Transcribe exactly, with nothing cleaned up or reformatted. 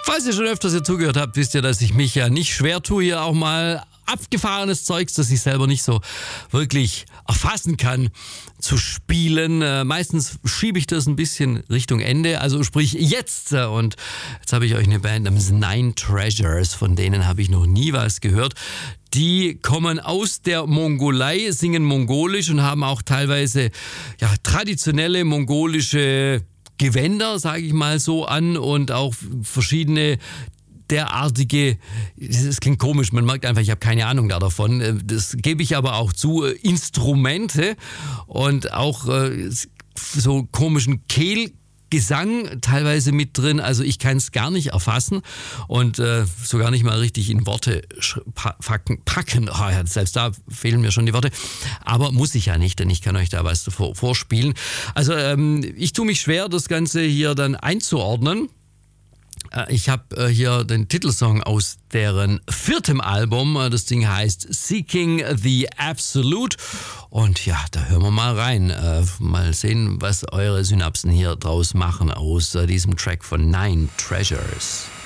Falls ihr schon öfters hier zugehört habt, wisst ihr, dass ich mich ja nicht schwer tue, hier auch mal abgefahrenes Zeugs, das ich selber nicht so wirklich erfassen kann, zu spielen. Äh, meistens schiebe ich das ein bisschen Richtung Ende, also sprich jetzt. Und jetzt habe ich euch eine Band namens Nine Treasures, von denen habe ich noch nie was gehört. Die kommen aus der Mongolei, singen mongolisch und haben auch teilweise ja, traditionelle mongolische Gewänder, sage ich mal so, an und auch verschiedene derartige, das klingt komisch, man merkt einfach, ich habe keine Ahnung da davon, das gebe ich aber auch zu, Instrumente und auch so komischen Kehlgesang teilweise mit drin, also ich kann es gar nicht erfassen und äh, sogar nicht mal richtig in Worte packen. packen. Oh ja, selbst da fehlen mir schon die Worte, aber muss ich ja nicht, denn ich kann euch da was vor, vorspielen. Also ähm, ich tue mich schwer, das Ganze hier dann einzuordnen. Ich habe hier den Titelsong aus deren viertem Album. Das Ding heißt Seeking the Absolute. Und ja, da hören wir mal rein. Mal sehen, was eure Synapsen hier draus machen aus diesem Track von Nine Treasures.